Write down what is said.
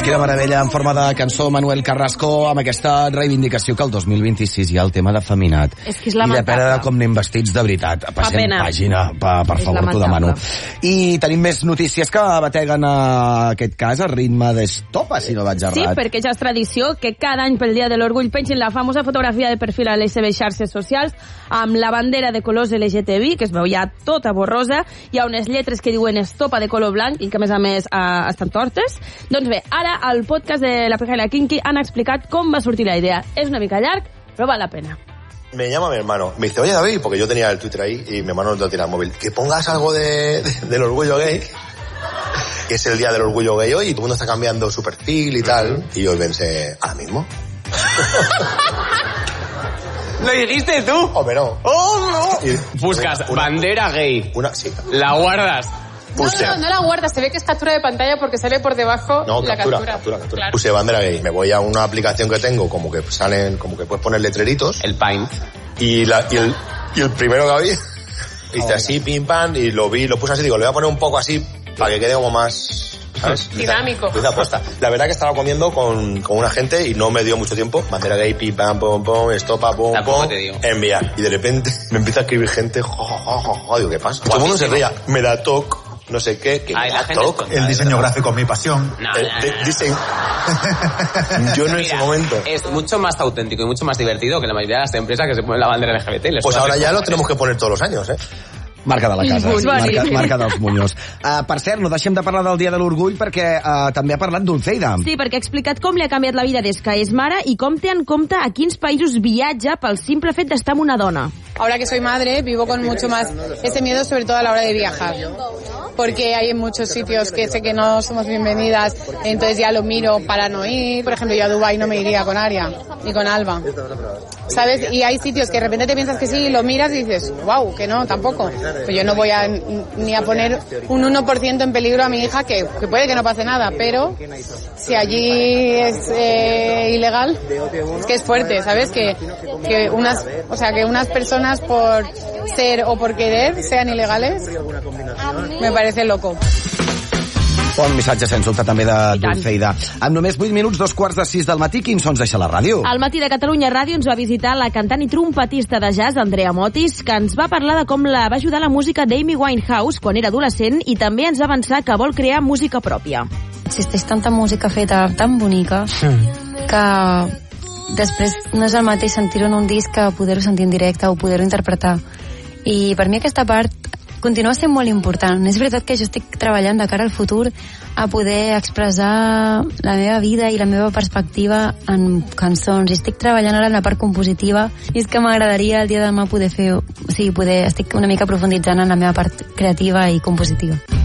quina meravella, en forma de cançó, Manuel Carrasco, amb aquesta reivindicació que el 2026 hi ha el tema de feminat. És que és lamentable. I depèn de com anem vestits, de veritat. Passem pàgina, per favor, t'ho demano. I tenim més notícies que bateguen aquest cas a ritme d'estopa, si no vaig errat. Sí, perquè ja és tradició que cada any pel Dia de l'Orgull pensin la famosa fotografia de perfil a les seves xarxes socials amb la bandera de colors LGTBI, que es veu ja tota borrosa. Hi ha unes lletres que diuen estopa de color blanc i que a més estan tortes. Doncs bé, ara al podcast de La Pareja y la Kinky han explicat com va sortir la idea. És una mica llarg, però val la pena. Me llama mi hermano, me dice, oye David, porque yo tenía el Twitter ahí y mi hermano no tenía el móvil, que pongas algo del orgullo gay, que es el Día del Orgullo Gay hoy y todo el mundo está cambiando su perfil y tal. Y yo pensé, ¿ahora mismo? ¿Lo dijiste tú? Hombre, no. ¡Oh, no! Buscas bandera gay. Sí. La guardas. No la guardas, se ve que es captura de pantalla porque sale por debajo la captura. Claro. Puse bandera gay. Me voy a una aplicación que tengo, como que puedes poner letreritos. El Paint. Y el primero que había, hice así, pim, pam, y lo puse así, digo, le voy a poner un poco así, para que quede como más, ¿sabes? Dinámico. La verdad que estaba comiendo con una gente y no me dio mucho tiempo. Bandera gay, pim, pam, pom, pom, estopa, pom, pom, enviar. Y de repente me empieza a escribir gente, digo, ¿qué pasa? Todo el mundo se reía, me da toque. No sé qué, que el diseño gráfico es mi pasión. Yo en ese momento. Es mucho más auténtico y mucho más divertido que la mayoría de las empresas que se ponen la bandera LGBT. Pues ahora ya lo tenemos que poner todos los años, ¿eh? Marca de la casa, marca dels Muñoz. Per cert, no deixem de parlar del Dia de l'Orgull perquè també ha parlat Dulceida. Sí, perquè ha explicat com li ha canviat la vida des que és mare i com té en compte a quins països viatja pel simple fet d'estar amb una dona. Ahora que soy madre, vivo con mucho más ese miedo, sobre todo a la hora de viajar. Porque hay en muchos sitios que sé que no somos bienvenidas, entonces ya lo miro para no ir. Por ejemplo, yo a Dubái no me iría con Aria, ni con Alba. ¿Sabes? Y hay sitios que de repente te piensas que sí, lo miras y dices, wow, que no, tampoco. Pues yo no voy ni a poner un 1% en peligro a mi hija, que puede que no pase nada, pero si allí es ilegal, es que es fuerte, ¿sabes? Que unas personas por ser o por querer sean ilegales, me parece loco. Bon missatge, sens dubte, també de Dulceida. Amb només 8 minuts, 2:45 del matí, quins sons deixa la ràdio? Al matí de Catalunya Ràdio ens va visitar la cantant i trompetista de jazz, Andrea Motis, que ens va parlar de com la va ajudar la música d'Amy Winehouse quan era adolescent i també ens va avançar que vol crear música pròpia. Existeix tanta música feta tan bonica que després no és el mateix sentir-ho en un disc que poder-ho sentir en directe o poder-ho interpretar. I per mi aquesta part continua sent molt important. És veritat que jo estic treballant de cara al futur a poder expressar la meva vida i la meva perspectiva en cançons, i estic treballant ara en la part compositiva, i és que m'agradaria el dia de demà poder estic una mica profunditzant en la meva part creativa i compositiva.